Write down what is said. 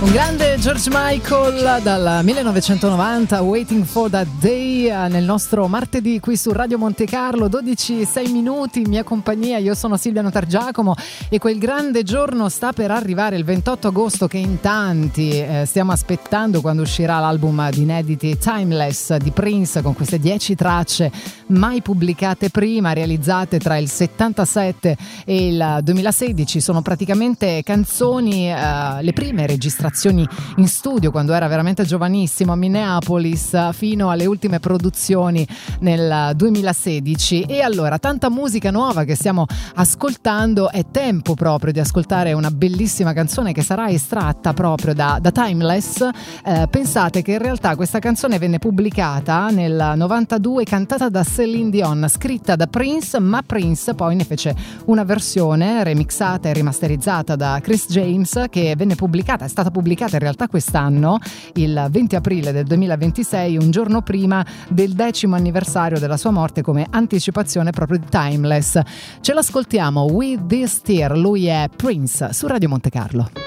Un grande George Michael dal 1990, Waiting for That Day, nel nostro martedì qui su Radio Monte Carlo, 12:06 in mia compagnia. Io sono Silvia Notargiacomo e quel grande giorno sta per arrivare, il 28 agosto, che in tanti stiamo aspettando, quando uscirà l'album di inediti Timeless di Prince, con queste 10 tracce mai pubblicate prima, realizzate tra il 77 e il 2016. Sono praticamente canzoni, le prime registrazioni in studio quando era veramente giovanissimo a Minneapolis, fino alle ultime produzioni nel 2016. E allora, tanta musica nuova che stiamo ascoltando, è tempo proprio di ascoltare una bellissima canzone che sarà estratta proprio da Timeless. Pensate che in realtà questa canzone venne pubblicata nel 92, cantata da Celine Dion, scritta da Prince, ma Prince poi ne fece una versione remixata e rimasterizzata da Chris James, che venne pubblicata, è stata pubblicata in realtà quest'anno, il 20 aprile del 2026, un giorno prima del 10° anniversario della sua morte, come anticipazione proprio di Timeless. Ce l'ascoltiamo, With This Tear. Lui è Prince su Radio Monte Carlo.